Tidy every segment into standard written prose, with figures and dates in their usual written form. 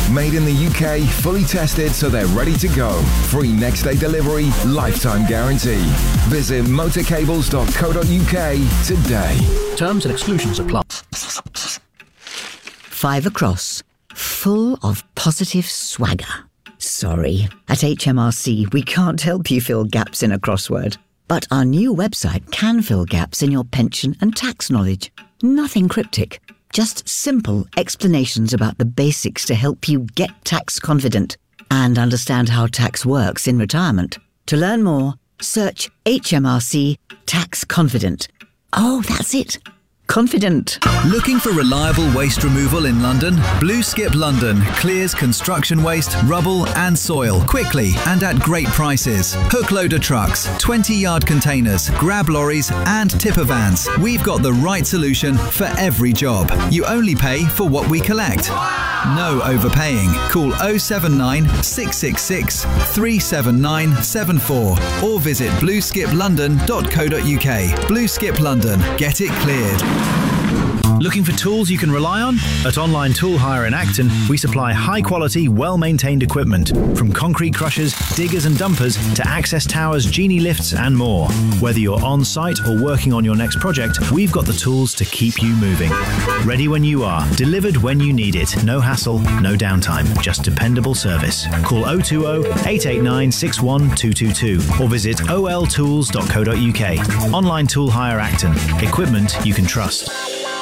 Made in the UK, fully tested so they're ready to go. Free next day delivery, lifetime guarantee. Visit motorcables.co.uk today. Terms and exclusions apply. 5 across, full of positive swagger. Sorry, at HMRC we can't help you fill gaps in a crossword. But our new website can fill gaps in your pension and tax knowledge. Nothing cryptic, just simple explanations about the basics to help you get tax confident and understand how tax works in retirement. To learn more, search HMRC Tax Confident. Oh, that's it. Confident. Looking for reliable waste removal in London? Blue Skip London clears construction waste, rubble and soil quickly and at great prices. Hook loader trucks, 20-yard containers, grab lorries and tipper vans. We've got the right solution for every job. You only pay for what we collect. No overpaying. Call 079 666 37974 or visit blueskiplondon.co.uk. Blue Skip London. Get it cleared. Looking for tools you can rely on? At Online Tool Hire in Acton, we supply high-quality, well-maintained equipment, from concrete crushers, diggers and dumpers to access towers, genie lifts and more. Whether you're on-site or working on your next project, we've got the tools to keep you moving. Ready when you are, delivered when you need it. No hassle, no downtime, just dependable service. Call 020-889-61222 or visit oltools.co.uk. Online Tool Hire Acton. Equipment you can trust.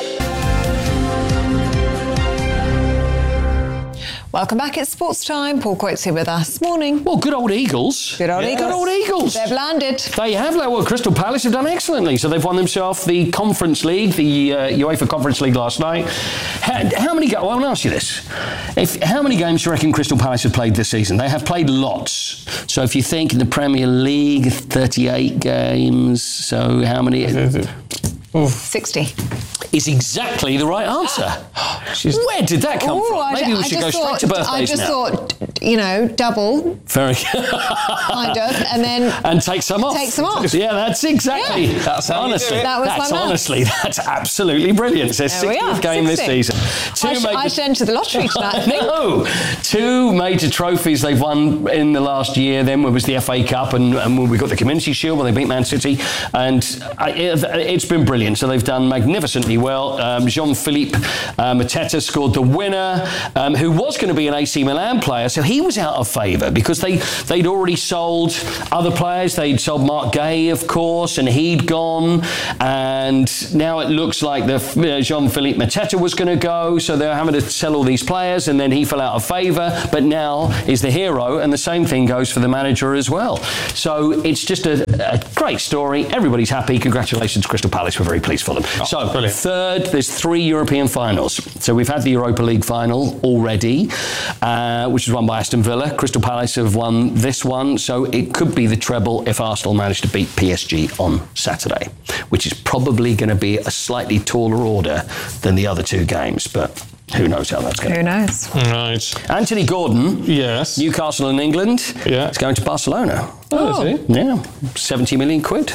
Welcome back. It's Sports Time. Paul Coates here with us. Morning. Well, good old Eagles. Good old Eagles. Good old Eagles. They've landed. They have. Well, Crystal Palace have done excellently. So they've won themselves the Conference League, the UEFA Conference League last night. How many games? Well, I want to ask you this. How many games do you reckon Crystal Palace have played this season? They have played lots. So if you think in the Premier League, 38 games. So how many? 60. Is exactly the right answer. Where did that come from? Maybe we should go straight to birthdays now. I just thought, double. Very kind of, and then... And take some off. Take some off. Yeah, that's exactly... Yeah. That's honestly, that was my honestly, that's absolutely brilliant. It's their 60th game 60. This season. I should enter the lottery tonight, I think. No. 2 major trophies they've won in the last year. Then there was the FA Cup and when we got the Community Shield when they beat Man City. And it's been brilliant. So they've done magnificently well. Jean-Philippe Mateta scored the winner, who was going to be an AC Milan player. So he was out of favour because they'd already sold other players. They'd sold Mark Gay, of course, and he'd gone. And now it looks like Jean-Philippe Mateta was going to go. So they're having to sell all these players, and then he fell out of favour. But now is the hero, and the same thing goes for the manager as well. So it's just a great story. Everybody's happy. Congratulations, Crystal Palace. We're very pleased for them. So brilliant. Third, there's 3 European finals. So we've had the Europa League final already, which was won by Aston Villa. Crystal Palace have won this one, so it could be the treble if Arsenal manage to beat PSG on Saturday, which is probably going to be a slightly taller order than the other 2 games, but who knows how that's going to go. Who knows? Right. Anthony Gordon, yes, Newcastle and England, yeah, is going to Barcelona. Oh, is he? Yeah, 70 million quid.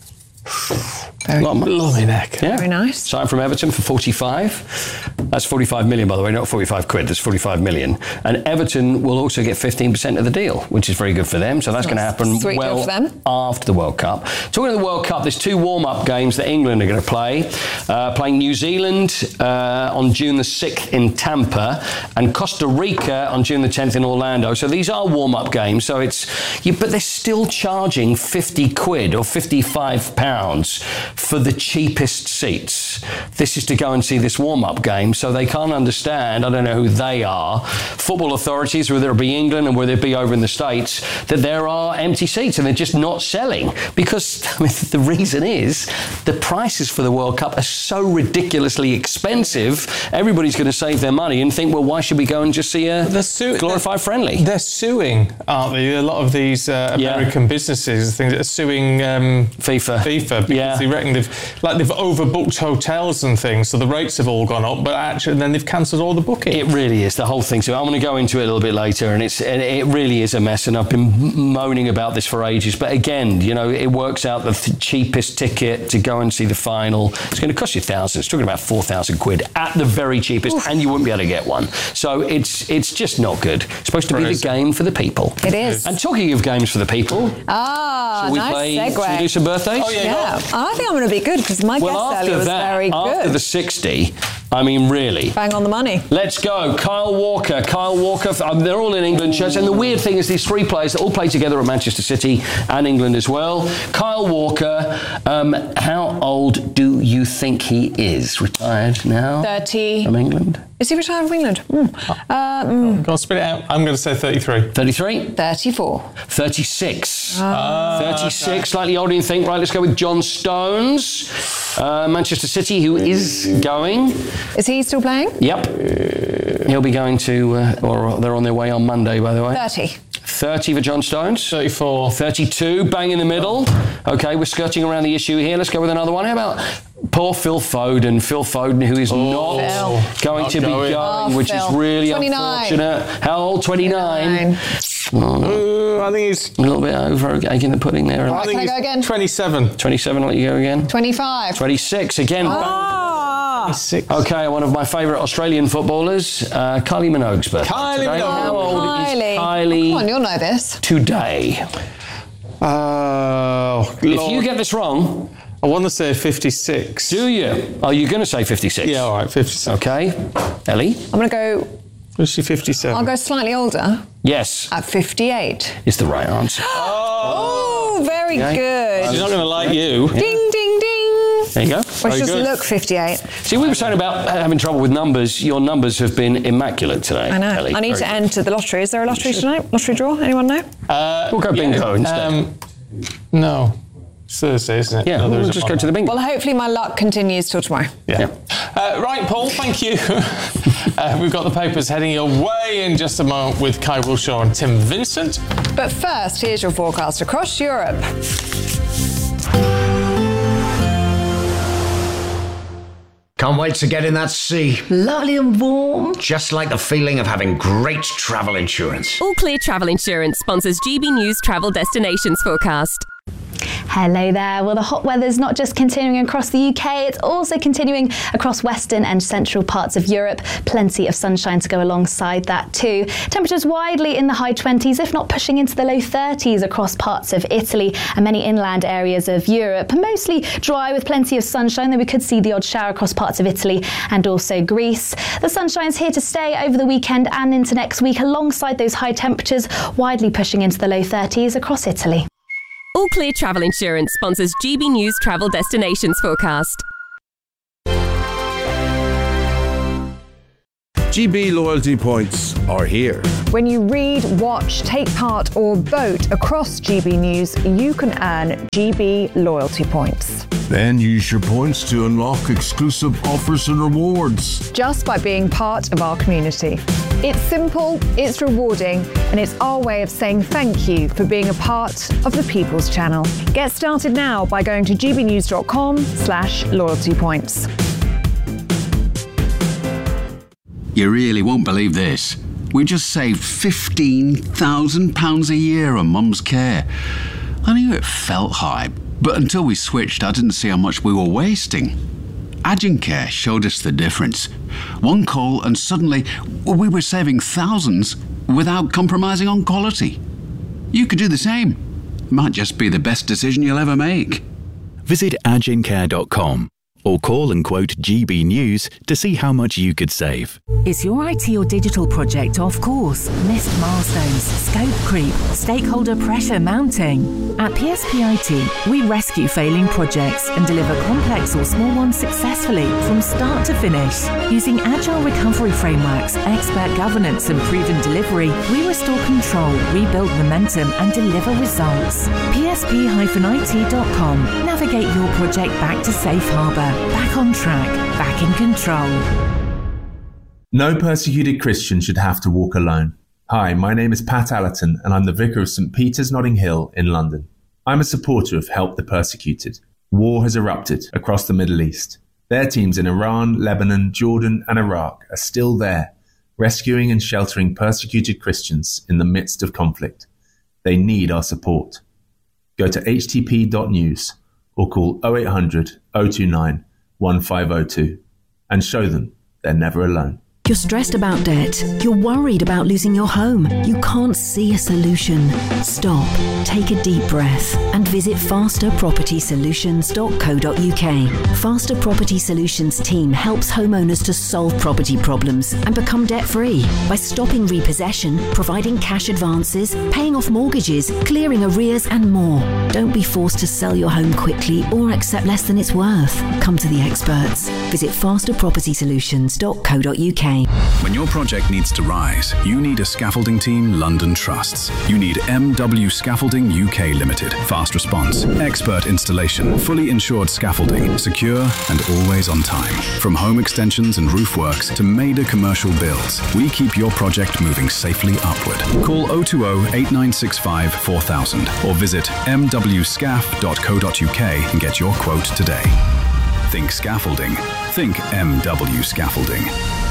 Lovely neck. Yeah. Very nice. Signed from Everton for 45. That's 45 million, by the way, not 45 quid. That's 45 million. And Everton will also get 15% of the deal, which is very good for them. So that's going to happen well after the World Cup. Talking of the World Cup, there's 2 warm-up games that England are going to play. Playing New Zealand on June the 6th in Tampa and Costa Rica on June the 10th in Orlando. So these are warm-up games. So but they're still charging 50 quid or 55 pounds for the cheapest seats. This is to go and see this warm-up game, so they can't understand, I don't know who they are, football authorities, whether it be England and whether it be over in the States, that there are empty seats and they're just not selling. Because the reason is the prices for the World Cup are so ridiculously expensive, everybody's going to save their money and think, well, why should we go and just see a glorified friendly? They're suing, aren't they? A lot of these American businesses, things that are suing FIFA because they reckon they've overbooked hotels and things, so the rates have all gone up, but actually then they've cancelled all the bookings. It really is, the whole thing. So I'm going to go into it a little bit later, and it really is a mess, and I've been moaning about this for ages. But again, it works out the cheapest ticket to go and see the final. It's going to cost you thousands. It's talking about 4,000 quid at the very cheapest, and you wouldn't be able to get one. So it's just not good. It's supposed to be the game for the people. It is. And talking of games for the people, Nice segue. Should we do some birthdays? Oh, yeah. I think I'm going to be good because my guest earlier was very good. After the 60, I mean, really. Bang on the money. Let's go. Kyle Walker, they're all in England shirts. And the weird thing is these three players that all play together at Manchester City and England as well. Kyle Walker, how old do you think he is? Retired now? 30. From England? Is he retired from England? Go on, spit it out. I'm going to say 33. 33? 34. 36. 36, slightly older than you think. Right, let's go with John Stones. Manchester City, who is going. Is he still playing? Yep. He'll be going to, or they're on their way on Monday, by the way. 30. 30 for John Stones. 34. 32, bang in the middle. Okay, we're skirting around the issue here. Let's go with another one. How about poor Phil Foden? Phil Foden, who is not going to be going, which is really 29. unfortunate. How old? 29. I think he's A little bit over egg in the pudding there. I think can I go again? 27. 27, I'll let you go again. 25. 26, again. Six. Okay, one of my favourite Australian footballers, Kylie Minogue's birthday. Kylie today. Minogue. How old is Kylie Come on, you'll know this. today? If you get this wrong, I want to say 56. do you? Are you going to say 56? Yeah, all right, 56. Okay. Ellie? I'm going to go, Was she 57? I'll go slightly older Yes, at 58. is the right answer. Oh, very Okay. good. She's not going to like you. Ding, ding, ding. There you go. Well, she Very doesn't good. look 58. See, we were saying about having trouble with numbers. Your numbers have been immaculate today, I know. Ellie. I need Very to enter the lottery. Is there a lottery tonight? Lottery draw? Anyone know? We'll go bingo instead. No. It's Thursday, isn't it? Yeah, No, there we'll isn't just one go to the bingo. Well, hopefully my luck continues till tomorrow. Yeah. Right, Paul, thank you. We've got the papers heading your way in just a moment with Kai Wilshaw and Tim Vincent. But first, here's your forecast across Europe. Can't wait to get in that sea. Lovely and warm. Just like the feeling of having great travel insurance. All Clear Travel Insurance sponsors GB News Travel Destinations Forecast. Hello there. Well, the hot weather's not just continuing across the UK, it's also continuing across western and central parts of Europe. Plenty of sunshine to go alongside that too. Temperatures widely in the high 20s, if not pushing into the low 30s across parts of Italy and many inland areas of Europe. Mostly dry with plenty of sunshine, though we could see the odd shower across parts of Italy and also Greece. The sunshine's here to stay over the weekend and into next week alongside those high temperatures, widely pushing into the low 30s across Italy. All Clear Travel Insurance sponsors GB News Travel Destinations Forecast. GB loyalty points are here. When you read, watch, take part or vote across GB News, you can earn GB loyalty points. Then use your points to unlock exclusive offers and rewards. Just by being part of our community. It's simple, it's rewarding, and it's our way of saying thank you for being a part of the People's Channel. Get started now by going to gbnews.com/loyalty points. You really won't believe this. We just saved £15,000 a year on Mum's care. I knew it felt high, but until we switched, I didn't see how much we were wasting. Agencare showed us the difference. One call and suddenly we were saving thousands without compromising on quality. You could do the same. Might just be the best decision you'll ever make. Visit agencare.com or call and quote GB News to see how much you could save. Is your IT or digital project off course? Missed milestones, scope creep, stakeholder pressure mounting? At PSP IT, we rescue failing projects and deliver complex or small ones successfully from start to finish. Using agile recovery frameworks, expert governance and proven delivery, we restore control, rebuild momentum and deliver results. PSP-IT.com. Navigate your project back to safe harbour. Back on track, back in control. No persecuted Christian should have to walk alone. Hi, my name is Pat Allerton and I'm the Vicar of St Peter's Notting Hill in London. I'm a supporter of Help the Persecuted. War has erupted across the Middle East. Their teams in Iran, Lebanon, Jordan, and Iraq are still there, rescuing and sheltering persecuted Christians in the midst of conflict. They need our support. Go to htp.news or call 0800 029 1502 and show them they're never alone. You're stressed about debt. You're worried about losing your home. You can't see a solution. Stop, take a deep breath and visit fasterpropertysolutions.co.uk. Faster Property Solutions team helps homeowners to solve property problems and become debt-free by stopping repossession, providing cash advances, paying off mortgages, clearing arrears and more. Don't be forced to sell your home quickly or accept less than it's worth. Come to the experts. Visit fasterpropertysolutions.co.uk. When your project needs to rise, you need a scaffolding team London trusts. You need MW Scaffolding UK Limited. Fast response, expert installation, fully insured scaffolding, secure and always on time. From home extensions and roof works to major commercial builds, we keep your project moving safely upward. Call 020 8965 4000 or visit mwscaf.co.uk and get your quote today. Think scaffolding. Think MW Scaffolding.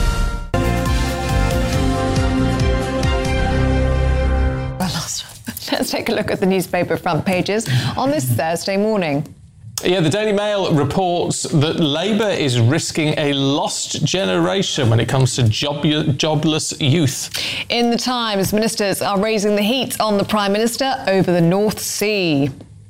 Let's take a look at the newspaper front pages on this Thursday morning. Yeah, the Daily Mail reports that Labour is risking a lost generation when it comes to jobless youth. In the Times, ministers are raising the heat on the Prime Minister over the North Sea.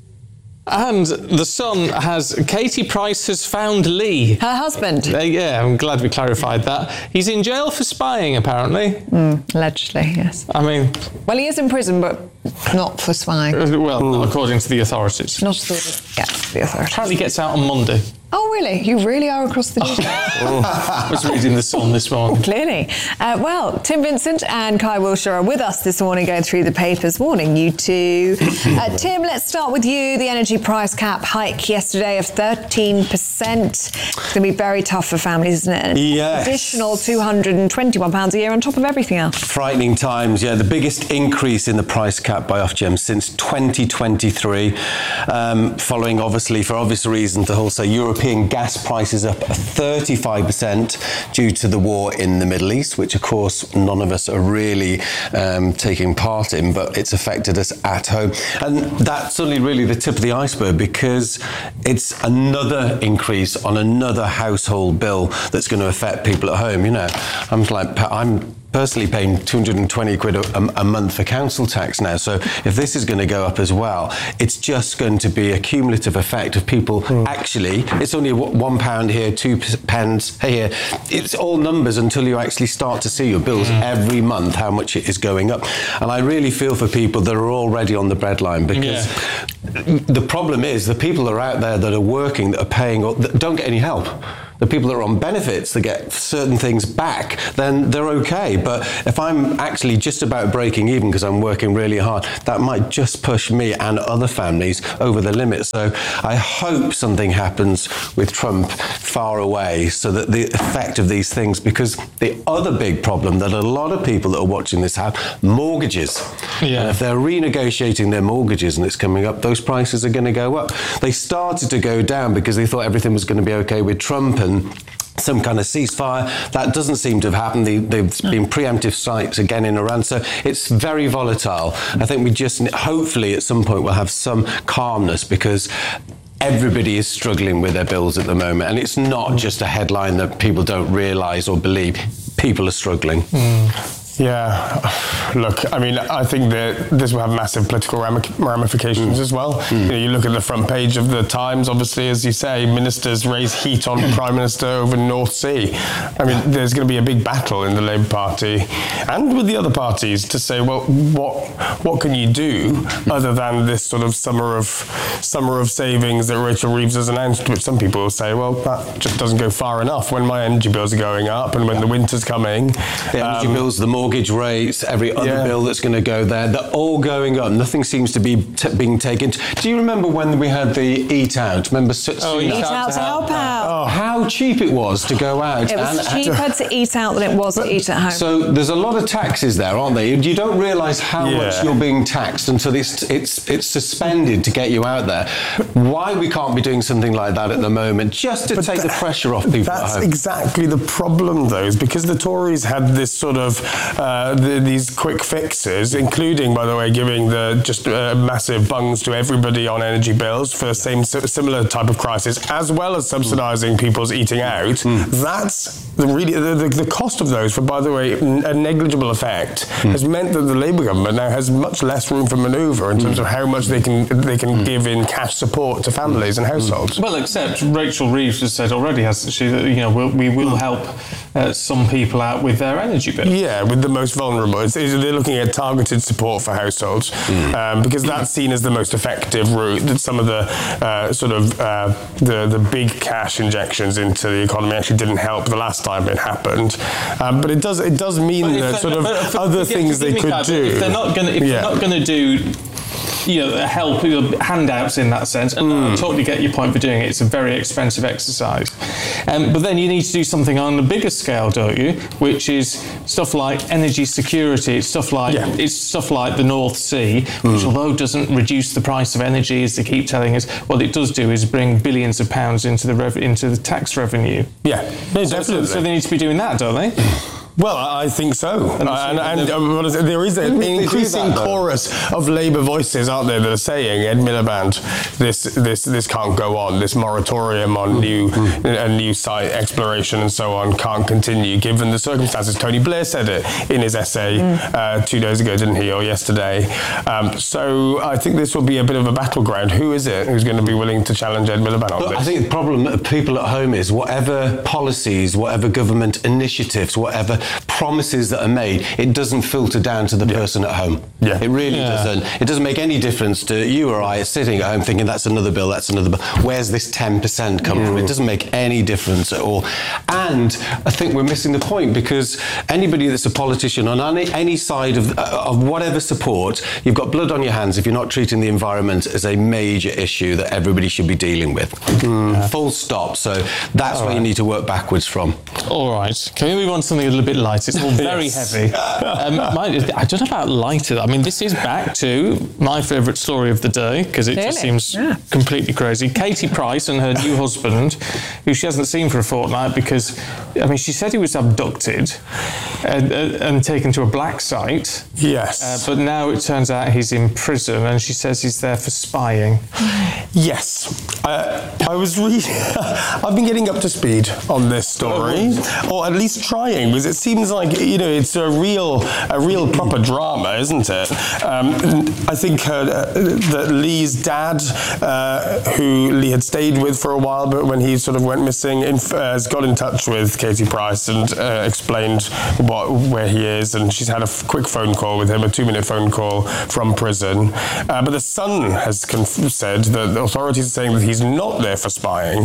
And The Sun has Katie Price has found Lee. Her husband. Yeah, I'm glad we clarified that. He's in jail for spying, apparently. Allegedly, yes. I mean... Well, he is in prison, but not for spying. Well, not according to the authorities. Not according to the authorities. Apparently gets out on Monday. Oh, really? You really are across the news. I was reading The Sun this morning. Clearly. Well, Tim Vincent and Kai Wilshire are with us this morning going through the papers. Morning, you two. Tim, let's start with you. The energy price cap hike yesterday of 13%. It's going to be very tough for families, isn't it? Yes. Additional £221 a year on top of everything else. Frightening times, yeah. The biggest increase in the price cap by Ofgem since 2023, following, obviously, for obvious reasons, the wholesale European gas prices up 35% due to the war in the Middle East, which, of course, none of us are really taking part in, but it's affected us at home. And that's only really the tip of the iceberg, because it's another increase on another household bill that's going to affect people at home. You know, I'm personally paying 220 quid a month for council tax now. So if this is going to go up as well, it's just going to be a cumulative effect of people actually, it's only £1 here, £2 here. It's all numbers until you actually start to see your bills every month, how much it is going up. And I really feel for people that are already on the breadline, because the problem is the people that are out there that are working, that are paying, that don't get any help. The people that are on benefits that get certain things back, then they're okay. But if I'm actually just about breaking even because I'm working really hard, that might just push me and other families over the limit. So I hope something happens with Trump far away, so that the effect of these things, because the other big problem that a lot of people that are watching this have, mortgages. Yeah. And if they're renegotiating their mortgages and it's coming up, those prices are going to go up. They started to go down because they thought everything was going to be okay with Trump and some kind of ceasefire. That doesn't seem to have happened. There's been preemptive strikes again in Iran. So it's very volatile. I think we just, hopefully at some point we'll have some calmness, because everybody is struggling with their bills at the moment. And it's not just a headline that people don't realise or believe. People are struggling. Yeah, look, I mean, I think that this will have massive political ramifications as well. You know, you look at the front page of the Times, obviously, as you say, ministers raise heat on the Prime Minister over North Sea. I mean, there's going to be a big battle in the Labour Party and with the other parties to say, well, what can you do other than this sort of summer of savings that Rachel Reeves has announced, which some people will say, well, that just doesn't go far enough when my energy bills are going up and when the winter's coming. The energy bills, the mortgage rates, every other bill that's going to go there, they're all going up. Nothing seems to be being taken. Do you remember when we had the Eat Out? Remember Eat Out to Help Out. Oh, how cheap it was to go out. It was cheaper to eat out than it was to eat at home. So there's a lot of taxes there, aren't there? You don't realise how much you're being taxed until it's suspended to get you out there. Why we can't be doing something like that at the moment, just to take the pressure off people at home. That's exactly the problem, though, is because the Tories had this sort of these quick fixes, including, by the way, giving just massive bungs to everybody on energy bills for the similar type of crisis, as well as subsidising people's eating out. That's the cost of those, for, by the way, a negligible effect, has meant that the Labour government now has much less room for manoeuvre in terms of how much they can give in cash support to families and households. Well, except Rachel Reeves has said already, hasn't she, that we will help some people out with their energy bill. Yeah, with the most vulnerable. They're looking at targeted support for households because that's seen as the most effective route. That some of the the big cash injections into the economy actually didn't help the last time it happened. But it does mean that sort of other things they could do. If they're not going to do help handouts in that sense, and I totally get your point for doing it. It's a very expensive exercise, but then you need to do something on a bigger scale, don't you? Which is stuff like energy security. It's stuff like the North Sea, which although doesn't reduce the price of energy, as they keep telling us, what it does do is bring billions of pounds into the tax revenue. Yeah, definitely. So they need to be doing that, don't they? Well, I think so. And there is an increasing chorus of Labour voices out there that are saying, Ed Miliband, this can't go on. This moratorium on new site exploration and so on can't continue, given the circumstances. Tony Blair said it in his essay 2 days ago, didn't he, or yesterday? So I think this will be a bit of a battleground. Who is it who's going to be willing to challenge Ed Miliband on this? I think the problem of people at home is whatever policies, whatever government initiatives, whatever promises that are made, it doesn't filter down to the person at home. It really doesn't. It doesn't make any difference to you or I sitting at home thinking that's another bill. Where's this 10% come from? It doesn't make any difference at all. And I think we're missing the point, because anybody that's a politician on any side of whatever support, you've got blood on your hands if you're not treating the environment as a major issue that everybody should be dealing with. Full stop. So that's where you need to work backwards from. All right. Can we move on to something a little bit lighter? It's all very heavy. I don't know about lighter. I mean, this is back to my favourite story of the day, because it just seems completely crazy. Katie Price and her new husband, who she hasn't seen for a fortnight because, I mean, she said he was abducted and taken to a black site. Yes. But now it turns out he's in prison, and she says he's there for spying. Yes. I was I've been getting up to speed on this story, or at least trying, because it seems like, it's a real proper drama, isn't it? I think that Lee's dad, who Lee had stayed with for a while, but when he sort of went missing, has got in touch with Katie Price and explained where he is, and she's had a quick phone call with him, a 2-minute phone call from prison. But the son has said that the authorities are saying that he's not there for spying.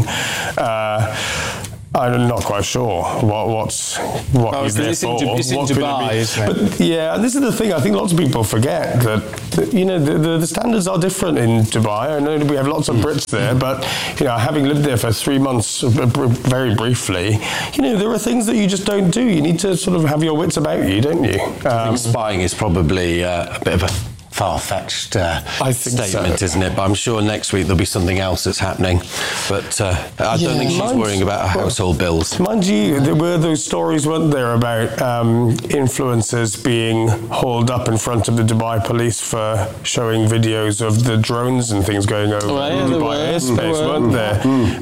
I'm not quite sure what he's there for. It's in Dubai, isn't it? But and this is the thing. I think lots of people forget that the standards are different in Dubai. I know we have lots of Brits there, but having lived there for 3 months, very briefly, there are things that you just don't do. You need to sort of have your wits about you, don't you? I think spying is probably a bit of a far-fetched statement, isn't it? But I'm sure next week there'll be something else that's happening. But I don't think she's worrying about her household bills. Mind you, there were those stories, weren't there, about influencers being hauled up in front of the Dubai police for showing videos of the drones and things going over Dubai airspace, weren't there?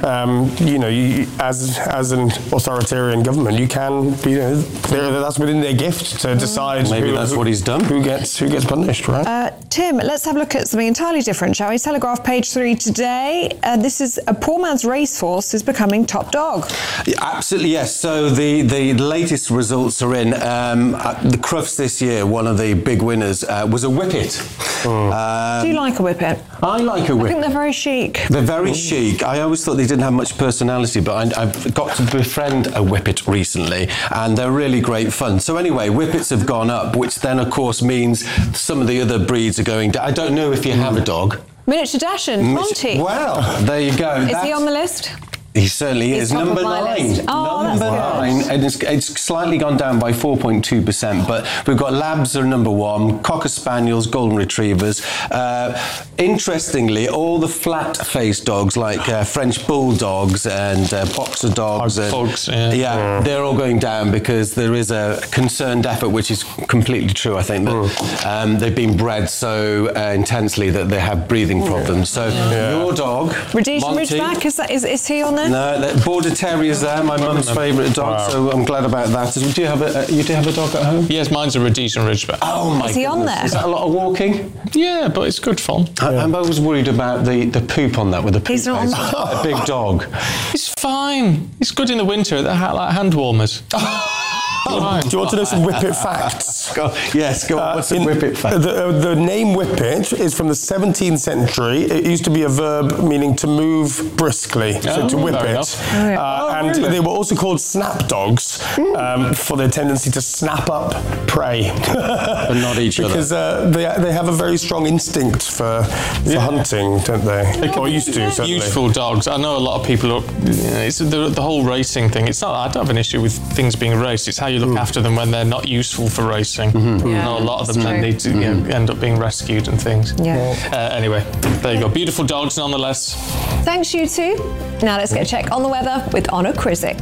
As an authoritarian government, you can, that's within their gift to decide. Maybe that's what he's done. Who gets punished, right? Tim, let's have a look at something entirely different, shall we? Telegraph page 3 today. This is a poor man's racehorse is becoming top dog. Yeah, absolutely, yes. So the latest results are in. The Crufts this year, one of the big winners was a Whippet. Do you like a Whippet? I like a Whippet. I think they're very chic. They're very chic. I always thought they didn't have much personality, but I've got to befriend a Whippet recently, and they're really great fun. So anyway, Whippets have gone up, which then, of course, means some of the other breeds are going down. I don't know if you have a dog. Miniature Dachshund, Monty. Well, there you go. Is he on the list? He certainly is. Number 9. Number 9. And it's slightly gone down by 4.2%, but we've got Labs are number 1, Cocker Spaniels, Golden Retrievers. Interestingly, all the flat-faced dogs like French Bulldogs and Boxer Dogs, they're all going down because there is a concerted effort, which is completely true, I think, that they've been bred so intensely that they have breathing problems. So your dog, Rhodesian Monty, Ridgeback, is he on there? No, the Border Terrier's there, my mum's favourite dog, so I'm glad about that. Do you have a dog at home? Yes, mine's a Rhodesian Ridgeback. Oh my Is he on there? Is that a lot of walking? Yeah, but it's good fun. I'm always worried about the poop on that with the poop. He's not on a big dog. It's fine. It's good in the winter, like hand warmers. Do you want to know some Whippet facts? Go on. What's a Whippet fact? The name Whippet is from the 17th century. It used to be a verb meaning to move briskly, so to whip it. And they were also called snap dogs for their tendency to snap up prey. But not each other. Because they have a very strong instinct for hunting, don't they? Or used to, certainly. Useful dogs. I know a lot of people, it's the whole racing thing. It's not, I don't have an issue with things being raced. It's how you look after them when they're not useful for racing. I know a lot of them then need to end up being rescued and things. Anyway, there you go. Beautiful dogs nonetheless. Thanks, you two. Now let's get a check on the weather with Honor Krizik.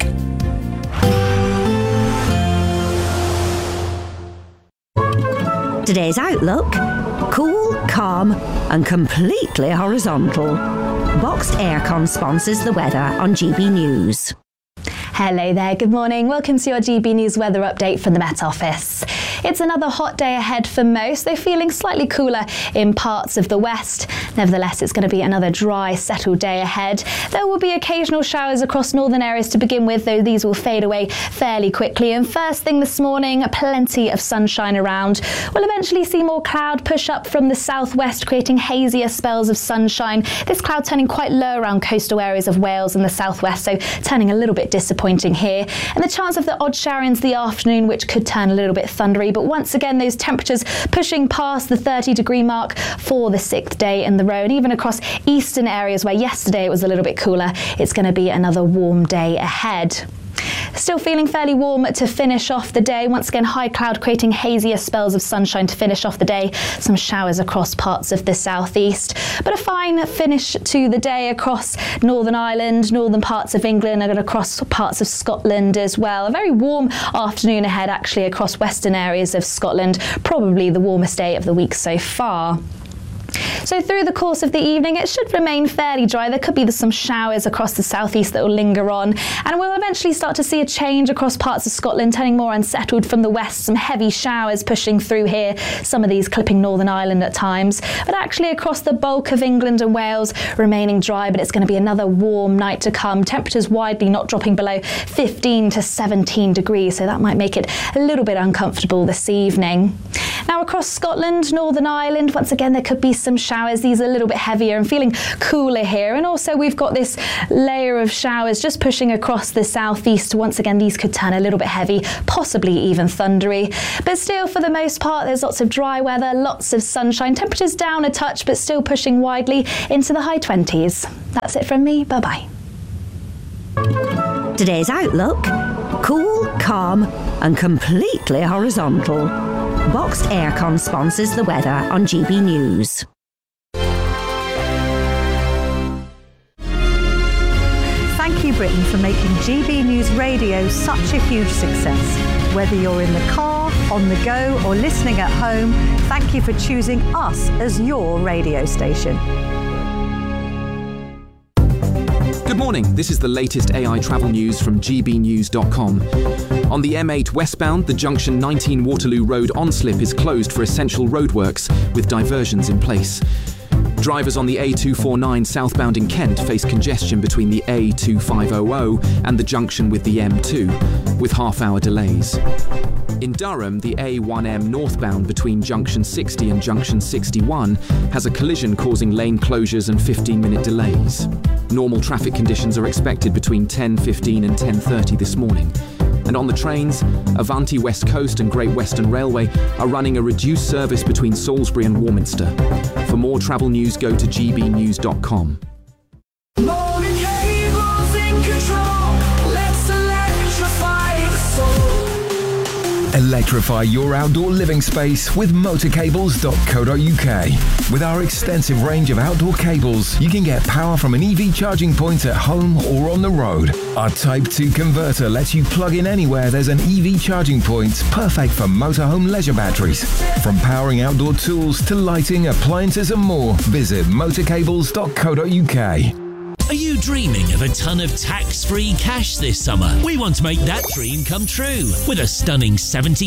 Today's outlook: cool, calm and completely horizontal. Boxed Aircon sponsors the weather on GB News. Hello there, good morning. Welcome to your GB News weather update from the Met Office. It's another hot day ahead for most, though feeling slightly cooler in parts of the west. Nevertheless, it's going to be another dry, settled day ahead. There will be occasional showers across northern areas to begin with, though these will fade away fairly quickly. And first thing this morning, plenty of sunshine around. We'll eventually see more cloud push up from the southwest, creating hazier spells of sunshine. This cloud turning quite low around coastal areas of Wales and the southwest, so turning a little bit disappointing here. And the chance of the odd shower into the afternoon, which could turn a little bit thundery. But once again, those temperatures pushing past the 30-degree mark for the 6th day in the row. And even across eastern areas where yesterday it was a little bit cooler, it's going to be another warm day ahead. Still feeling fairly warm to finish off the day. Once again, high cloud creating hazier spells of sunshine to finish off the day. Some showers across parts of the southeast. But a fine finish to the day across Northern Ireland, northern parts of England and across parts of Scotland as well. A very warm afternoon ahead actually across western areas of Scotland. Probably the warmest day of the week so far. So through the course of the evening, it should remain fairly dry. There could be some showers across the southeast that will linger on, and we'll eventually start to see a change across parts of Scotland, turning more unsettled from the west. Some heavy showers pushing through here, some of these clipping Northern Ireland at times, but actually across the bulk of England and Wales remaining dry. But it's going to be another warm night to come. Temperatures widely not dropping below 15 to 17 degrees, so that might make it a little bit uncomfortable this evening. Now across Scotland, Northern Ireland, once again there could be some showers. These are a little bit heavier and feeling cooler here. And also we've got this layer of showers just pushing across the southeast. Once again, these could turn a little bit heavy, possibly even thundery. But still, for the most part, there's lots of dry weather, lots of sunshine. Temperatures down a touch, but still pushing widely into the high 20s. That's it from me. Bye-bye. Today's outlook: cool, calm and completely horizontal. Boxed Aircon sponsors the weather on GB News. Thank you, Britain, for making GB News Radio such a huge success. Whether you're in the car, on the go or listening at home, thank you for choosing us as your radio station. Good morning, this is the latest AI travel news from gbnews.com. On the M8 westbound, the junction 19 Waterloo Road on-slip is closed for essential roadworks, with diversions in place. Drivers on the A249 southbound in Kent face congestion between the A2500 and the junction with the M2, with half-hour delays. In Durham, the A1M northbound between junction 60 and junction 61 has a collision causing lane closures and 15-minute delays. Normal traffic conditions are expected between 10:15 and 10:30 this morning. And on the trains, Avanti West Coast and Great Western Railway are running a reduced service between Salisbury and Warminster. For more travel news, go to gbnews.com. Electrify your outdoor living space with motorcables.co.uk. With our extensive range of outdoor cables, you can get power from an EV charging point at home or on the road. Our Type 2 converter lets you plug in anywhere there's an EV charging point, perfect for motorhome leisure batteries. From powering outdoor tools to lighting, appliances and more, visit motorcables.co.uk. Are you dreaming of a ton of tax-free cash this summer? We want to make that dream come true with a stunning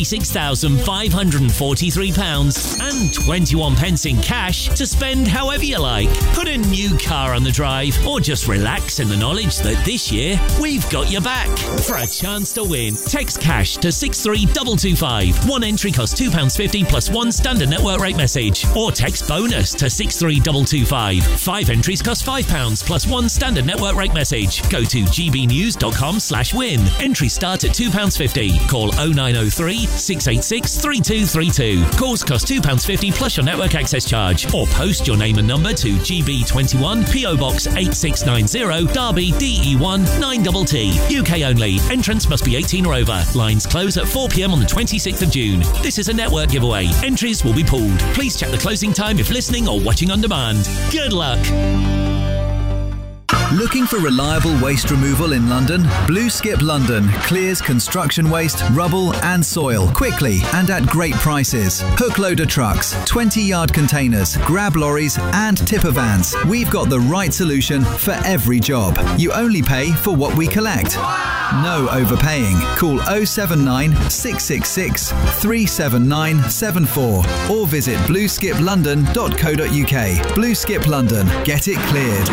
£76,543 and 21 pence in cash to spend however you like. Put a new car on the drive or just relax in the knowledge that this year we've got your back. For a chance to win, text cash to 63225. One entry costs £2.50 plus one standard network rate message. Or text bonus to 63225. 5 entries cost £5 plus one standard network rate message. Go to gbnews.com/win. Entries start at £2.50. Call 0903 686 3232. Calls cost £2.50 plus your network access charge. Or post your name and number to GB21 PO Box 8690 Derby DE1 9TT. UK only. Entrance must be 18 or over. Lines close at 4 p.m. on the 26th of June. This is a network giveaway. Entries will be pooled. Please check the closing time if listening or watching on demand. Good luck. Looking for reliable waste removal in London? Blue Skip London clears construction waste, rubble and soil quickly and at great prices. Hook loader trucks, 20-yard containers, grab lorries and tipper vans. We've got the right solution for every job. You only pay for what we collect. No overpaying. Call 079 666 37974 or visit blueskiplondon.co.uk. Blue Skip London. Get it cleared.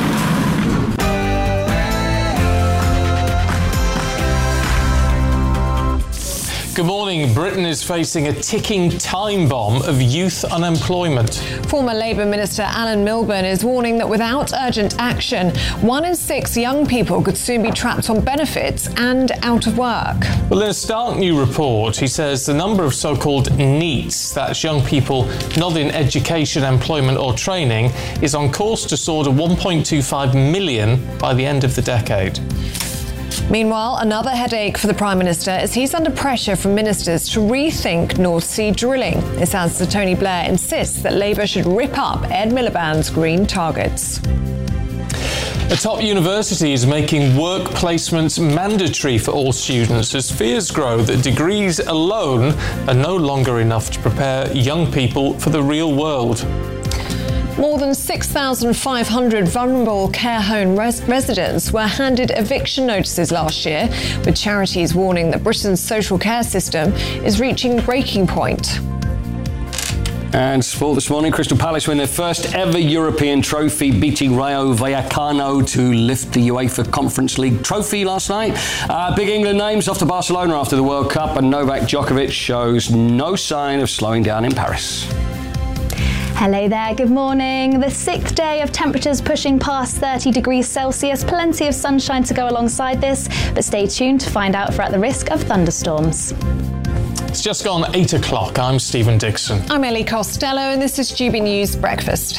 Good morning. Britain is facing a ticking time bomb of youth unemployment. Former Labour Minister Alan Milburn is warning that without urgent action, 1 in 6 young people could soon be trapped on benefits and out of work. Well, in a stark new report, he says the number of so-called NEETs, that's young people not in education, employment or training, is on course to soar to 1.25 million by the end of the decade. Meanwhile, another headache for the Prime Minister as he's under pressure from ministers to rethink North Sea drilling. This as Sir Tony Blair insists that Labour should rip up Ed Miliband's green targets. A top university is making work placements mandatory for all students as fears grow that degrees alone are no longer enough to prepare young people for the real world. More than 6,500 vulnerable care home residents were handed eviction notices last year, with charities warning that Britain's social care system is reaching breaking point. And sport this morning, Crystal Palace win their first ever European trophy, beating Rayo Vallecano to lift the UEFA Conference League trophy last night. Big England names off to Barcelona after the World Cup, and Novak Djokovic shows no sign of slowing down in Paris. Hello there, good morning. The 6th day of temperatures pushing past 30 degrees Celsius. Plenty of sunshine to go alongside this, but stay tuned to find out if we're at the risk of thunderstorms. It's just gone 8 o'clock. I'm Stephen Dixon. I'm Ellie Costello, and this is GB News Breakfast.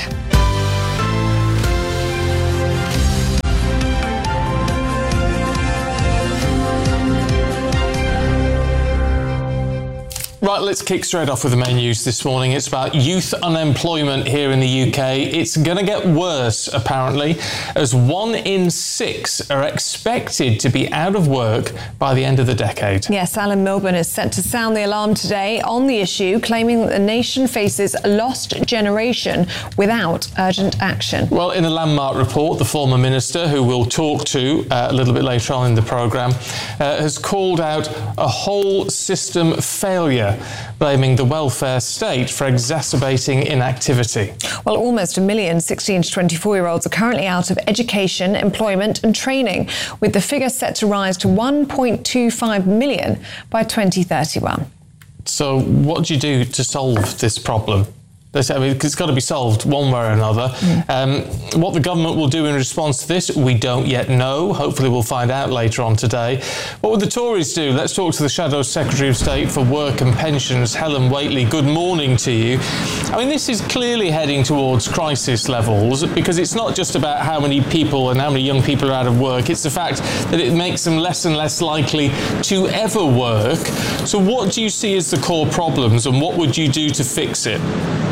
Right, let's kick straight off with the main news this morning. It's about youth unemployment here in the UK. It's going to get worse, apparently, as 1 in 6 are expected to be out of work by the end of the decade. Yes, Alan Milburn is set to sound the alarm today on the issue, claiming that the nation faces a lost generation without urgent action. Well, in a landmark report, the former minister, who we'll talk to a little bit later on in the programme, has called out a whole system failure, blaming the welfare state for exacerbating inactivity. Well, almost 1 million 16 to 24-year-olds are currently out of education, employment and training, with the figure set to rise to 1.25 million by 2031. So what do you do to solve this problem? I mean, it's got to be solved one way or another. What the government will do in response to this, we don't yet know. Hopefully we'll find out later on today. What would the Tories do? Let's talk to the Shadow Secretary of State for Work and Pensions, Helen Whately. Good morning to you. I mean, this is clearly heading towards crisis levels, because it's not just about how many people and how many young people are out of work. It's the fact that it makes them less and less likely to ever work. So what do you see as the core problems, and what would you do to fix it?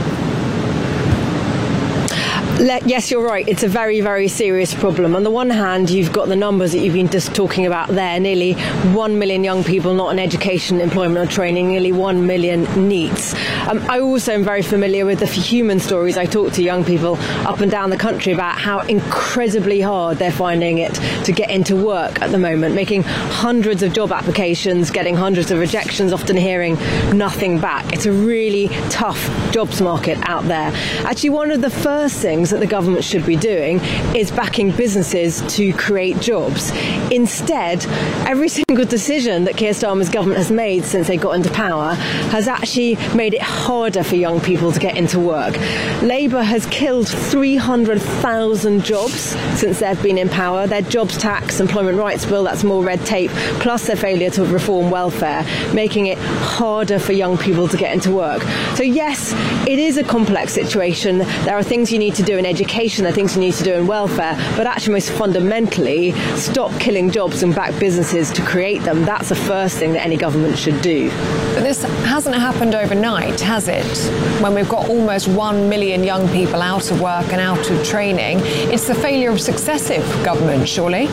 Yes, you're right. It's a very, very serious problem. On the one hand, you've got the numbers that you've been just talking about there. Nearly 1 million young people not in education, employment or training, nearly 1 million NEETs. I also am very familiar with the human stories. I talk to young people up and down the country about how incredibly hard they're finding it to get into work at the moment, making hundreds of job applications, getting hundreds of rejections, often hearing nothing back. It's a really tough jobs market out there. Actually, one of the first things that the government should be doing is backing businesses to create jobs. Instead, every single decision that Keir Starmer's government has made since they got into power has actually made it harder for young people to get into work. Labour has killed 300,000 jobs since they've been in power. Their jobs tax, employment rights bill, that's more red tape, plus their failure to reform welfare, making it harder for young people to get into work. So yes, it is a complex situation. There are things you need to do in education, there are things you need to do in welfare, but actually most fundamentally, stop killing jobs and back businesses to create them. That's the first thing that any government should do. But this hasn't happened overnight, has it? When we've got almost 1 million young people out of work and out of training, it's the failure of successive governments, surely?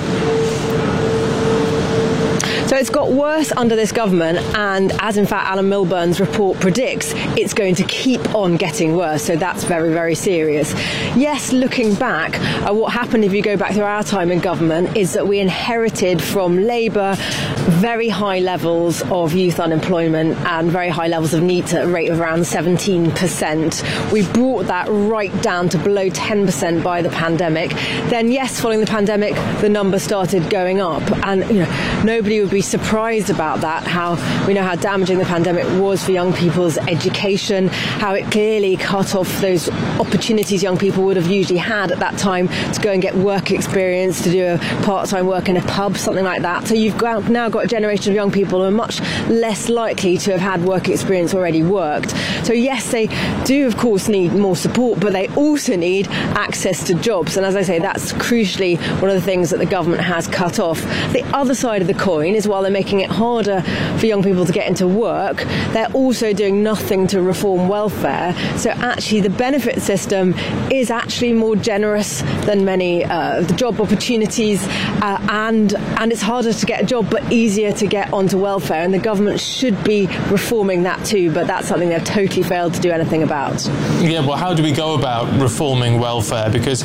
So it's got worse under this government, and as in fact Alan Milburn's report predicts, it's going to keep on getting worse. So that's very, very serious. Yes, looking back, what happened if you go back to our time in government is that we inherited from Labour very high levels of youth unemployment and very high levels of NEET at a rate of around 17%. We brought that right down to below 10% by the pandemic. Then yes, following the pandemic, the numbers started going up, and nobody would be surprised about that. We know how damaging the pandemic was for young people's education, how it clearly cut off those opportunities young people would have usually had at that time to go and get work experience, to do a part-time work in a pub, something like that. So you've now got a generation of young people who are much less likely to have had work experience already worked. So yes, they do of course need more support, but they also need access to jobs. And as I say, that's crucially one of the things that the government has cut off. The other side of the coin is, while they're making it harder for young people to get into work, they're also doing nothing to reform welfare. So actually the benefit system is actually more generous than many the job opportunities, and it's harder to get a job but easier to get onto welfare, and the government should be reforming that too, but that's something they've totally failed to do anything about. Yeah, well, how do we go about reforming welfare? Because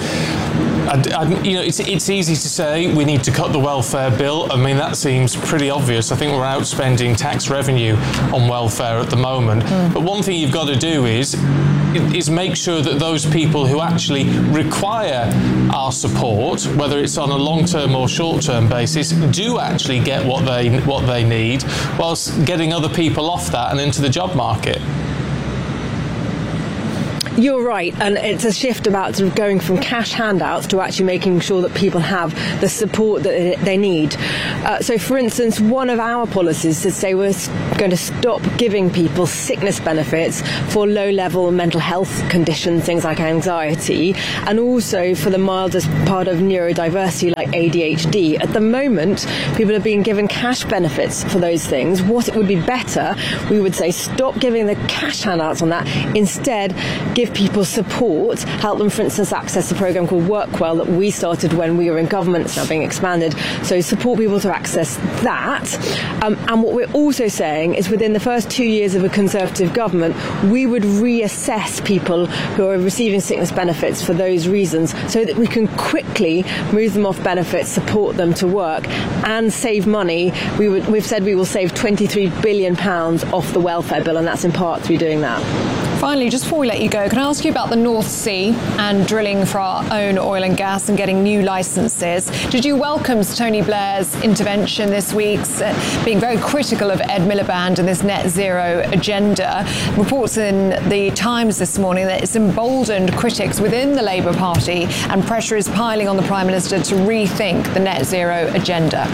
it's easy to say we need to cut the welfare bill. I mean, that seems pretty obvious. I think we're outspending tax revenue on welfare at the moment. But one thing you've got to do is make sure that those people who actually require our support, whether it's on a long-term or short-term basis, do actually get what they need, whilst getting other people off that and into the job market. You're right, and it's a shift about sort of going from cash handouts to actually making sure that people have the support that they need. So, for instance, one of our policies is to say we're going to stop giving people sickness benefits for low-level mental health conditions, things like anxiety, and also for the mildest part of neurodiversity like ADHD. At the moment, people are being given cash benefits for those things. What it would be better, we would say, stop giving the cash handouts on that. Instead, give people support, help them, for instance, access a program called WorkWell that we started when we were in government. It's now being expanded. So support people to access that. And what we're also saying is within the first 2 years of a Conservative government, we would reassess people who are receiving sickness benefits for those reasons so that we can quickly move them off benefits, support them to work and save money. We've said we will save £23 billion off the welfare bill, and that's in part through doing that. Finally, just before we let you go, can I ask you about the North Sea and drilling for our own oil and gas and getting new licences? Did you welcome Tony Blair's intervention this week, being very critical of Ed Miliband and this net zero agenda? Reports in the Times this morning that it's emboldened critics within the Labour Party, and pressure is piling on the Prime Minister to rethink the net zero agenda.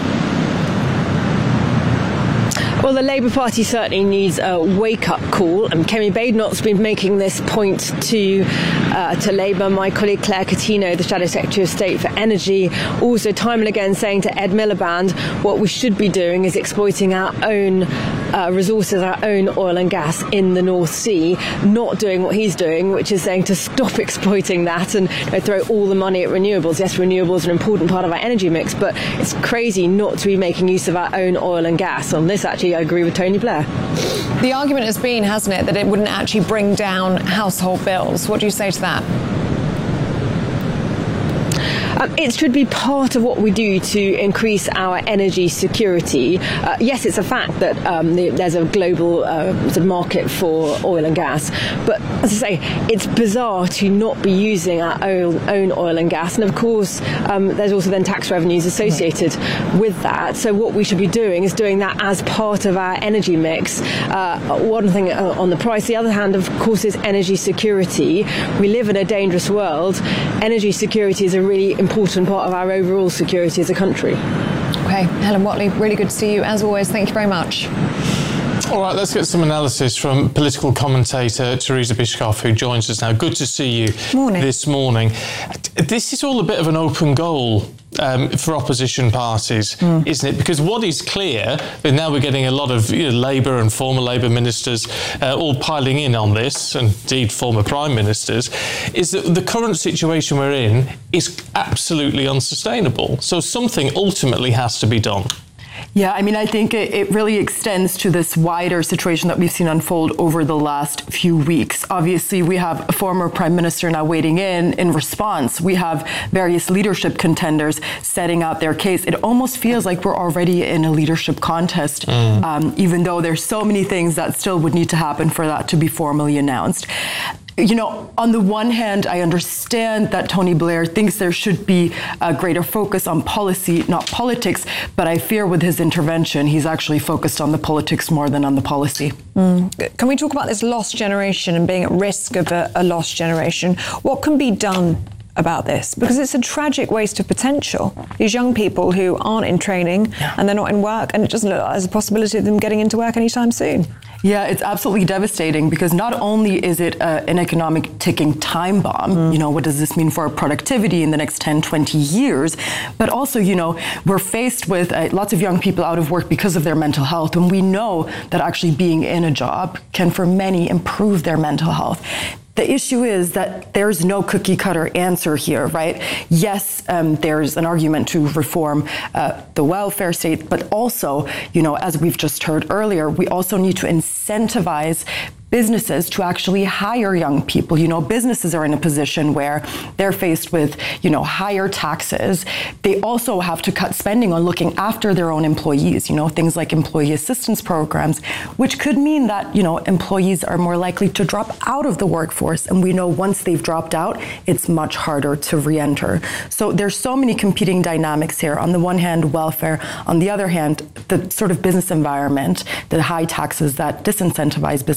Well, the Labour Party certainly needs a wake-up call, and Kemi Badenoch's been making this point to Labour. My colleague Claire Coutinho, the Shadow Secretary of State for Energy, also time and again saying to Ed Miliband, what we should be doing is exploiting our own resources, our own oil and gas in the North Sea, not doing what he's doing, which is saying to stop exploiting that and throw all the money at renewables. Yes, renewables are an important part of our energy mix, but it's crazy not to be making use of our own oil and gas. On this, actually, I agree with Tony Blair. The argument has been, hasn't it, that it wouldn't actually bring down household bills. What do you say to that? It should be part of what we do to increase our energy security. Yes, it's a fact that there's a global sort of market for oil and gas, but as I say, it's bizarre to not be using our own oil and gas. And of course, there's also then tax revenues associated with that. So what we should be doing is doing that as part of our energy mix. One thing on the price. The other hand, of course, is energy security. We live in a dangerous world. Energy security is a really important part of our overall security as a country. Okay, Helen Whatley, really good to see you as always. Thank you very much. All right, let's get some analysis from political commentator Teresa Bishkoff, who joins us now. Good to see you this morning. This is all a bit of an open goal for opposition parties, isn't it? Because what is clear, and now we're getting a lot of Labour and former Labour ministers all piling in on this, and indeed former prime ministers, is that the current situation we're in is absolutely unsustainable. So something ultimately has to be done. Yeah, I mean, I think it really extends to this wider situation that we've seen unfold over the last few weeks. Obviously, we have a former prime minister now weighing in response. We have various leadership contenders setting out their case. It almost feels like we're already in a leadership contest, even though there's so many things that still would need to happen for that to be formally announced. You know, on the one hand, I understand that Tony Blair thinks there should be a greater focus on policy, not politics, but I fear with his intervention, he's actually focused on the politics more than on the policy. Can we talk about this lost generation and being at risk of a lost generation? What can be done about this? Because it's a tragic waste of potential. These young people who aren't in training and they're not in work, and it doesn't look like there's a possibility of them getting into work anytime soon. Yeah, it's absolutely devastating because not only is it an economic ticking time bomb, you know, what does this mean for our productivity in the next 10, 20 years, but also, you know, we're faced with lots of young people out of work because of their mental health, and we know that actually being in a job can, for many, improve their mental health. The issue is that there's no cookie cutter answer here, right? Yes, there's an argument to reform the welfare state, but also, you know, as we've just heard earlier, we also need to incentivize businesses to actually hire young people. You know, businesses are in a position where they're faced with, you know, higher taxes. They also have to cut spending on looking after their own employees, you know, things like employee assistance programs, which could mean that, you know, employees are more likely to drop out of the workforce. And we know once they've dropped out, it's much harder to re-enter. So there's so many competing dynamics here. On the one hand, welfare. On the other hand, the sort of business environment, the high taxes that disincentivize business from hiring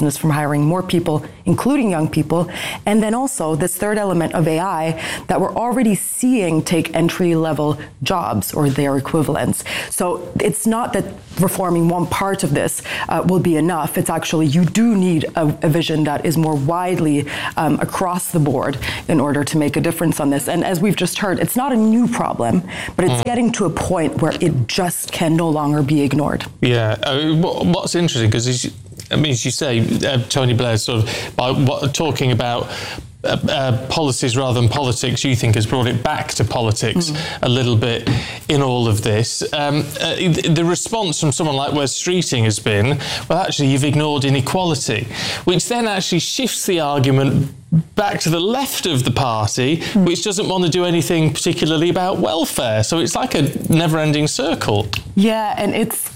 hiring more people, including young people. And then also this third element of AI that we're already seeing take entry-level jobs or their equivalents. So it's not that reforming one part of this will be enough. It's actually, you do need a vision that is more widely across the board in order to make a difference on this. And as we've just heard, it's not a new problem, but it's getting to a point where it just can no longer be ignored. Yeah, what's interesting, because as you say, Tony Blair sort of talking about policies rather than politics, you think has brought it back to politics a little bit in all of this. The response from someone like Wes Streeting has been, well, actually, you've ignored inequality, which then actually shifts the argument back to the left of the party, which doesn't want to do anything particularly about welfare. So it's like a never-ending circle. Yeah, and it's,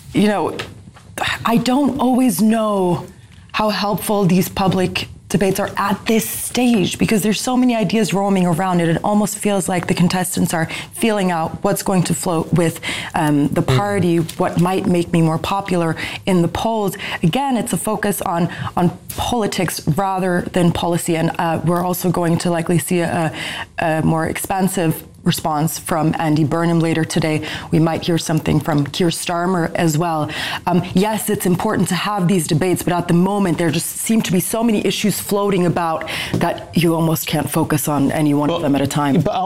I don't always know how helpful these public debates are at this stage, because there's so many ideas roaming around it. It almost feels like the contestants are feeling out what's going to float with the party, what might make me more popular in the polls. Again, it's a focus on politics rather than policy, and we're also going to likely see a more expansive response from Andy Burnham later today. We might hear something from Keir Starmer as well. Yes, it's important to have these debates, but at the moment there just seem to be so many issues floating about that you almost can't focus on any one of them at a time. But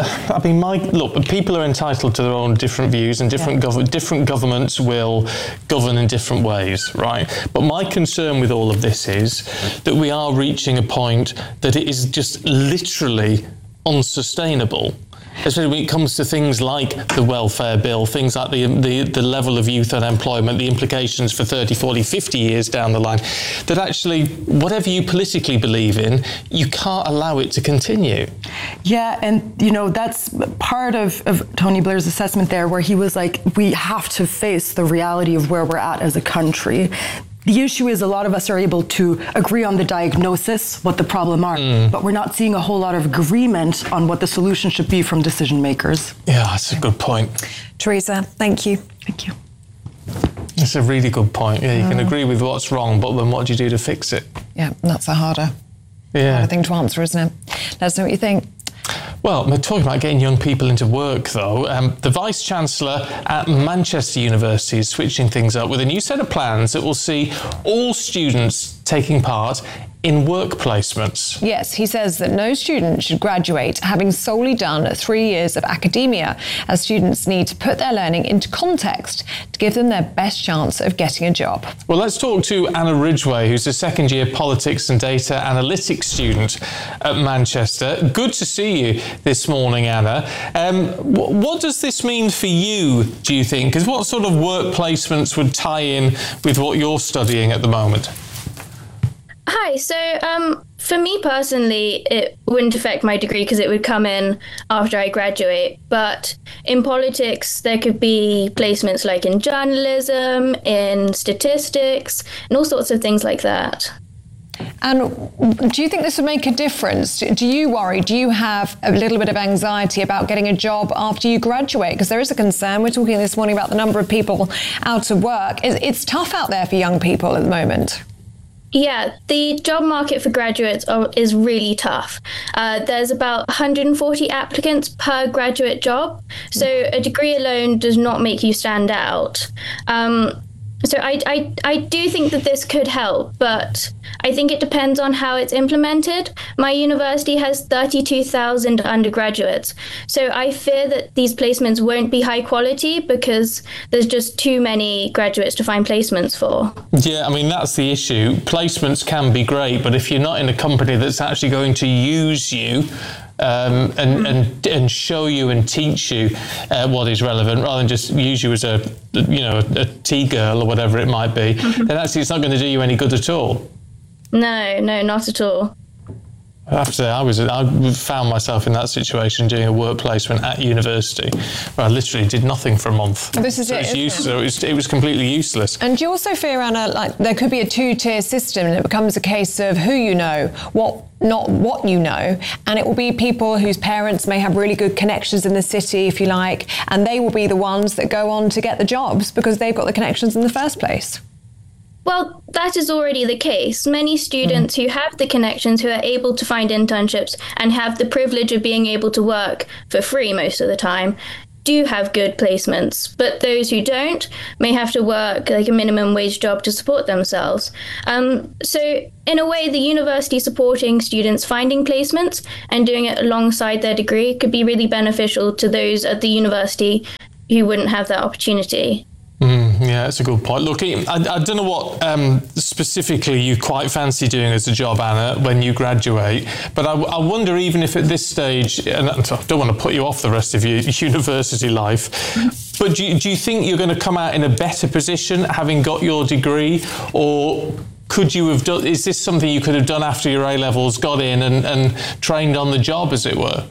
look, people are entitled to their own different views, and different governments will govern in different ways, right? But my concern with all of this is that we are reaching a point that it is just literally unsustainable, especially when it comes to things like the welfare bill, things like the level of youth unemployment, the implications for 30, 40, 50 years down the line, that actually, whatever you politically believe in, you can't allow it to continue. Yeah, and that's part of Tony Blair's assessment there, where he was like, we have to face the reality of where we're at as a country. The issue is a lot of us are able to agree on the diagnosis, what the problem are, but we're not seeing a whole lot of agreement on what the solution should be from decision makers. Yeah, that's a good point. Teresa, thank you. Thank you. That's a really good point. Yeah, you can agree with what's wrong, but then what do you do to fix it? Yeah, that's a harder thing to answer, isn't it? Let us know what you think. Well, we're talking about getting young people into work, though. The Vice-Chancellor at Manchester University is switching things up with a new set of plans that will see all students taking part in work placements. Yes, he says that no student should graduate having solely done 3 years of academia, as students need to put their learning into context to give them their best chance of getting a job. Well, let's talk to Anna Ridgway, who's a second-year politics and data analytics student at Manchester. Good to see you this morning, Anna. What does this mean for you, do you think? Because what sort of work placements would tie in with what you're studying at the moment? Hi, so for me personally, it wouldn't affect my degree because it would come in after I graduate. But in politics, there could be placements like in journalism, in statistics, and all sorts of things like that. And do you think this would make a difference? Do you worry? Do you have a little bit of anxiety about getting a job after you graduate? Because there is a concern. We're talking this morning about the number of people out of work. It's tough out there for young people at the moment. Yeah, the job market for graduates is really tough. There's about 140 applicants per graduate job, so a degree alone does not make you stand out. So I do think that this could help, but I think it depends on how it's implemented. My university has 32,000 undergraduates, so I fear that these placements won't be high quality because there's just too many graduates to find placements for. Yeah, I mean, that's the issue. Placements can be great, but if you're not in a company that's actually going to use you, and show you and teach you what is relevant, rather than just use you as a tea girl or whatever it might be, then actually it's not going to do you any good at all. No, not at all. I have to say, I found myself in that situation doing a work placement at university where I literally did nothing for a month. This is it was completely useless. And do you also fear, Anna, like there could be a two-tier system and it becomes a case of who you know, not what you know, and it will be people whose parents may have really good connections in the city, if you like, and they will be the ones that go on to get the jobs because they've got the connections in the first place? Well, that is already the case. Many students who have the connections, who are able to find internships and have the privilege of being able to work for free most of the time, do have good placements. But those who don't may have to work like a minimum wage job to support themselves. So in a way, the university supporting students finding placements and doing it alongside their degree could be really beneficial to those at the university who wouldn't have that opportunity. Yeah, that's a good point. Look, I don't know what specifically you quite fancy doing as a job, Anna, when you graduate, but I wonder even if at this stage, and I don't want to put you off the rest of your university life, but do you think you're going to come out in a better position having got your degree, or could you have done, is this something you could have done after your A-levels, got in and trained on the job, as it were?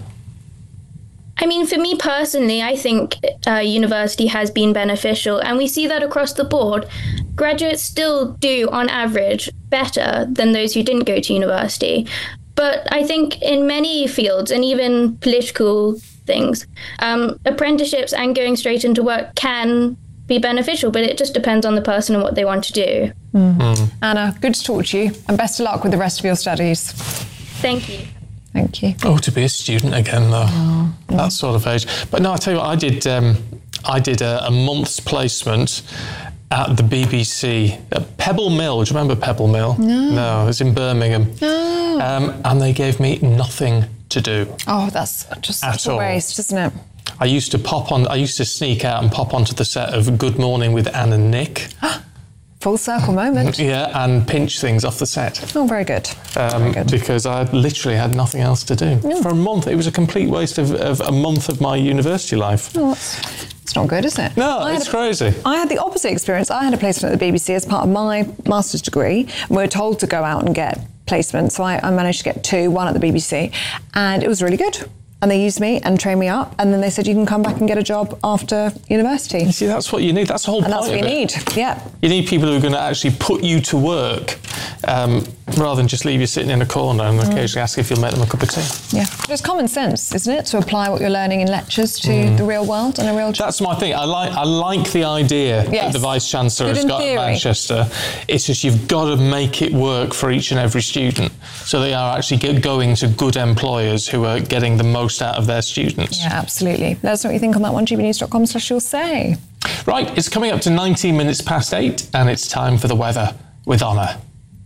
I mean, for me personally, I think university has been beneficial, and we see that across the board. Graduates still do, on average, better than those who didn't go to university. But I think in many fields, and even political things, apprenticeships and going straight into work can be beneficial, but it just depends on the person and what they want to do. Anna, good to talk to you, and best of luck with the rest of your studies. Thank you. Thank you. Oh, to be a student again, though. That sort of age. But no, I tell you what, I did a month's placement at the BBC at Pebble Mill. Do you remember Pebble Mill? No, it was in Birmingham. And they gave me nothing to do. Oh, that's just such a waste, isn't it? I used to sneak out and pop onto the set of Good Morning with Anne and Nick. Full circle moment. Yeah, and pinch things off the set. Oh, very good. Because I literally had nothing else to do. For a month. It was a complete waste of a month of my university life. Oh, it's not good, is it? No, it's crazy. I had the opposite experience. I had a placement at the BBC as part of my master's degree. We were told to go out and get placements, so I managed to get 2, one at the BBC, and it was really good. And they used me and trained me up, and then they said you can come back and get a job after university. You see, that's what you need. That's the whole point of it. And that's what you need, yeah. You need people who are going to actually put you to work, rather than just leave you sitting in a corner and occasionally ask if you'll make them a cup of tea. Yeah, but it's common sense, isn't it, to apply what you're learning in lectures to the real world and a real job? That's my thing. I like the idea that the Vice-Chancellor has got at Manchester. It's just you've got to make it work for each and every student, so they are actually going to good employers who are getting the most out of their students. Yeah, absolutely. Let us know what you think on that one, gbnews.com/you'll say. Right, it's coming up to 19 minutes past 8, and it's time for the weather with Honor.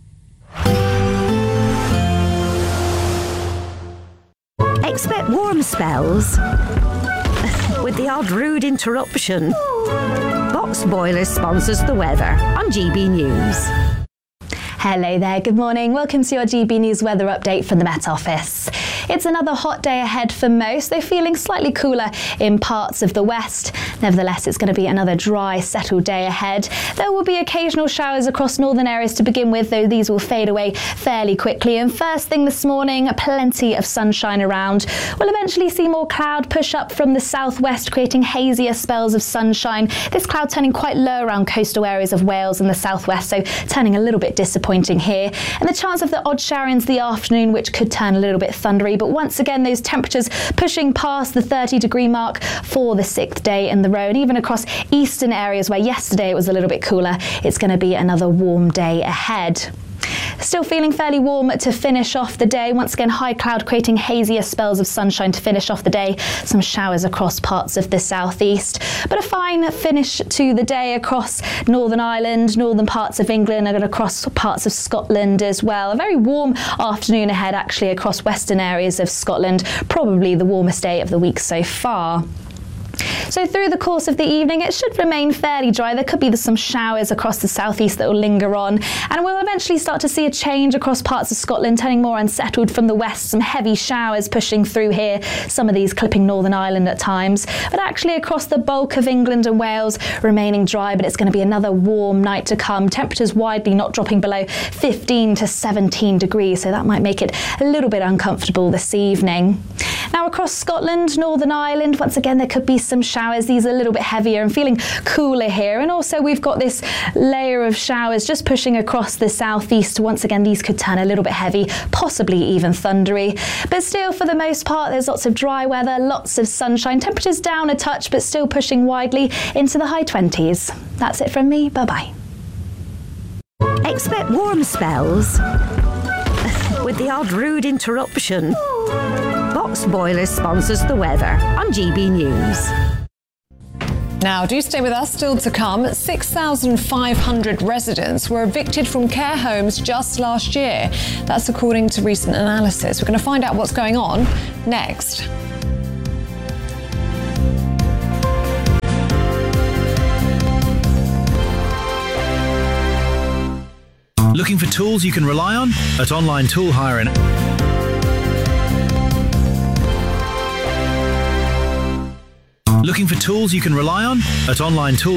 Expect warm spells with the odd rude interruption. Box Boilers sponsors the weather on GB News. Hello there, good morning. Welcome to your GB News weather update from the Met Office. It's another hot day ahead for most, though feeling slightly cooler in parts of the west. Nevertheless, it's going to be another dry, settled day ahead. There will be occasional showers across northern areas to begin with, though these will fade away fairly quickly. And first thing this morning, plenty of sunshine around. We'll eventually see more cloud push up from the southwest, creating hazier spells of sunshine. This cloud turning quite low around coastal areas of Wales and the southwest, so turning a little bit disappointing here. And the chance of the odd shower into the afternoon, which could turn a little bit thundery. But once again, those temperatures pushing past the 30-degree mark for the 6th day in the row. And even across eastern areas where yesterday it was a little bit cooler, it's going to be another warm day ahead. Still feeling fairly warm to finish off the day. Once again, high cloud creating hazier spells of sunshine to finish off the day. Some showers across parts of the southeast. But a fine finish to the day across Northern Ireland, northern parts of England, and across parts of Scotland as well. A very warm afternoon ahead actually across western areas of Scotland. Probably the warmest day of the week so far. So through the course of the evening, it should remain fairly dry. There could be some showers across the southeast that will linger on, and we'll eventually start to see a change across parts of Scotland, turning more unsettled from the west. Some heavy showers pushing through here, some of these clipping Northern Ireland at times, but actually across the bulk of England and Wales remaining dry. But it's going to be another warm night to come. Temperatures widely not dropping below 15 to 17 degrees, so that might make it a little bit uncomfortable this evening. Now across Scotland, Northern Ireland, once again there could be some showers. These are a little bit heavier and feeling cooler here. And also we've got this layer of showers just pushing across the southeast. Once again, these could turn a little bit heavy, possibly even thundery. But still, for the most part, there's lots of dry weather, lots of sunshine. Temperatures down a touch, but still pushing widely into the high 20s. That's it from me. Bye-bye. Expect warm spells with the odd rude interruption. Box Boilers sponsors the weather on GB News. Now, do stay with us. Still to come, 6,500 residents were evicted from care homes just last year. That's according to recent analysis. We're going to find out what's going on next. Looking for tools you can rely on? At Online Tool Hire and Looking for tools you can rely on? At Online Tool